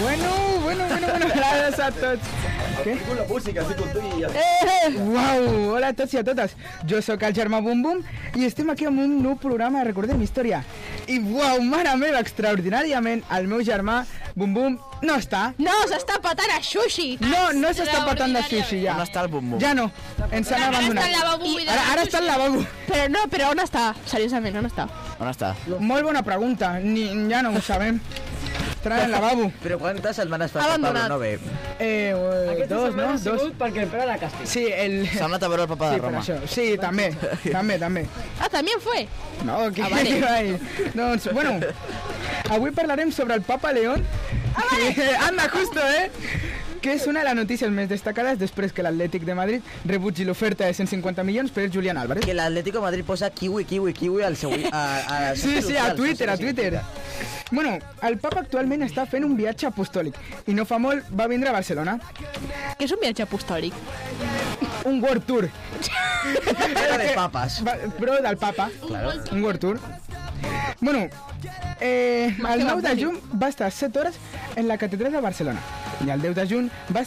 Bueno, gràcies a tots. Què? La música, estic amb tu i... Uau, hola a tots i a totes. Jo sóc el germà Bum Bum i estem aquí amb un nou programa de Recordem Història. I uau, mare meva, extraordinàriament, el meu germà Bum Bum no està. No, s'està patant a sushi. No s'està patant de sushi ja. On està el Bum Bum? Ja no, ens han abandonat. Ara està al lavabo. Però on està? Seriosament, on està? On està? Molt bona pregunta, ja no ho sabem. Estarà al lavabo. Però quantes setmanes fa que Abandonat. Pablo no ve? Dos, no? Dos. Perquè el Pere la castiga. Sí, S'ha anat a veure el papa Sí, de per Roma. això. Sí, també. Ah, també fue. No, què vale. vai? Doncs, bueno, avui parlarem sobre el Papa León. Anda, justo, que és una de les notícies més destacades després que l'Atlètic de Madrid rebutgi l'oferta de 150 milions per Julián Álvarez. Que l'Atlético de Madrid posa kiwi al seu... Sí, a Twitter. Bueno, el papa actualment està fent un viatge apostòlic i no fa molt va vindre a Barcelona. Que és un viatge apostòlic. Un World Tour. Era de papes. Però del papa. Claro. Un World Tour. Bueno, el 9 de juny va estar 7 hores en la catedral de Barcelona i el 10 de juny va